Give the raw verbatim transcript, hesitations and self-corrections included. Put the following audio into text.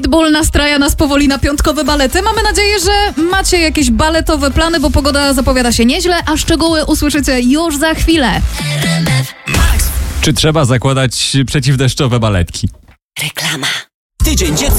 Bull nastraja nas powoli na piątkowe balety. Mamy nadzieję, że macie jakieś baletowe plany, bo pogoda zapowiada się nieźle, a szczegóły usłyszycie już za chwilę. Czy trzeba zakładać przeciwdeszczowe baletki? Reklama. Tydzień dziecka.